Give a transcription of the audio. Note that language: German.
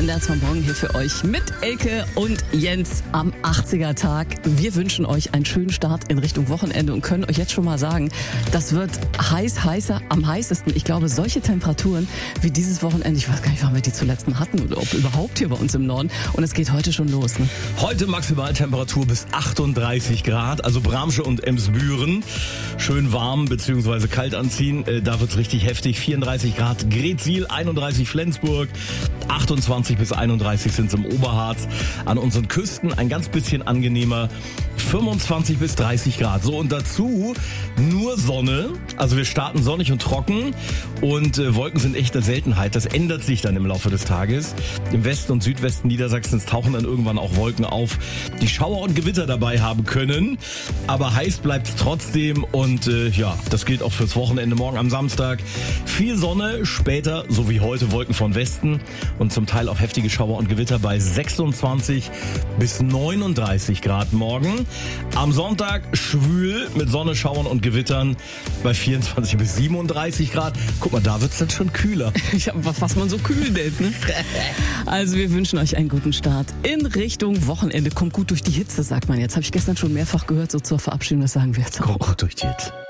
Standards von morgen hier für euch mit Elke und Jens am 80er-Tag. Wir wünschen euch einen schönen Start in Richtung Wochenende und können euch jetzt schon mal sagen, das wird heißer, am heißesten. Ich glaube, solche Temperaturen wie dieses Wochenende, ich weiß gar nicht, wann wir die zuletzt mal hatten oder ob überhaupt hier bei uns im Norden. Und es geht heute schon los. Ne? Heute Maximaltemperatur bis 38 Grad, also Bramsche und Emsbüren. Schön warm bzw. kalt anziehen, da wird's richtig heftig. 34 Grad Gretzwil, 31 Flensburg, 28 bis 31 sind's im Oberharz. An unseren Küsten ein ganz bisschen angenehmer, 25 bis 30 Grad. So, und dazu nur Sonne. Also wir starten sonnig und trocken und Wolken sind echt eine Seltenheit. Das ändert sich dann im Laufe des Tages. Im Westen und Südwesten Niedersachsens tauchen dann irgendwann auch Wolken auf, die Schauer und Gewitter dabei haben können. Aber heiß bleibt es trotzdem und das gilt auch fürs Wochenende. Morgen am Samstag viel Sonne, später, so wie heute, Wolken von Westen und zum Teil auch heftige Schauer und Gewitter bei 26 bis 39 Grad morgen. Am Sonntag schwül mit Sonne, Schauern und Gewittern bei 24 bis 37 Grad. Guck mal, da wird's dann schon kühler. Ja, was man so kühl nennt, ne? Also wir wünschen euch einen guten Start in Richtung Wochenende. Kommt gut durch die Hitze, sagt man jetzt. Habe ich gestern schon mehrfach gehört, so zur Verabschiedung, das sagen wir jetzt auch. Kommt gut durch die Hitze.